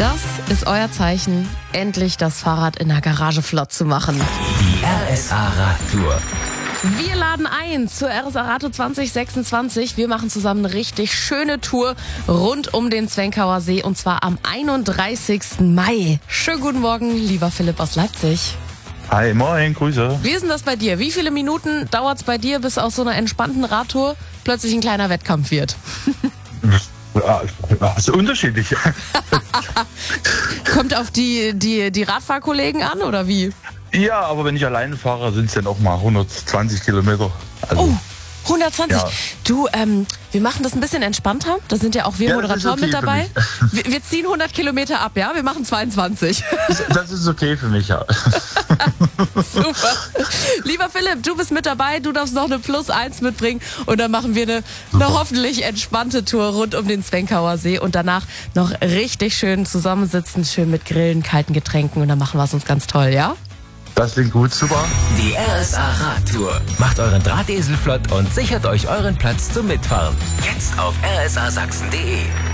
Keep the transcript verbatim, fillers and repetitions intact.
Das ist euer Zeichen, endlich das Fahrrad in der Garage flott zu machen. Die R S A Radtour. Wir laden ein zur R S A Radtour zwanzig sechsundzwanzig. Wir machen zusammen eine richtig schöne Tour rund um den Zwenkauer See und zwar am einunddreißigsten Mai. Schönen guten Morgen, lieber Philipp aus Leipzig. Hi, moin, Grüße. Wie ist denn das bei dir? Wie viele Minuten dauert es bei dir, bis aus so einer entspannten Radtour plötzlich ein kleiner Wettkampf wird? Ja, das ist unterschiedlich. Kommt auf die, die, die Radfahrkollegen an oder wie? Ja, aber wenn ich alleine fahre, sind es dann auch mal hundertzwanzig Kilometer. Also, Oh, hundertzwanzig. Ja. Du, ähm, wir machen das ein bisschen entspannter. Da sind ja auch wir Ja, das ist Moderatoren okay mit für dabei. Wir, wir ziehen hundert Kilometer ab, ja? Wir machen zweiundzwanzig. das, das ist okay für mich, ja. Super. Lieber Philipp, du bist mit dabei. Du darfst noch eine Plus eins mitbringen. Und dann machen wir eine, eine hoffentlich entspannte Tour rund um den Zwenkauer See. Und danach noch richtig schön zusammensitzen, schön mit Grillen, kalten Getränken. Und dann machen wir es uns ganz toll, ja? Das klingt gut, super. Die R S A Radtour. Macht euren Drahtesel flott und sichert euch euren Platz zum Mitfahren. Jetzt auf r s a sachsen punkt d e.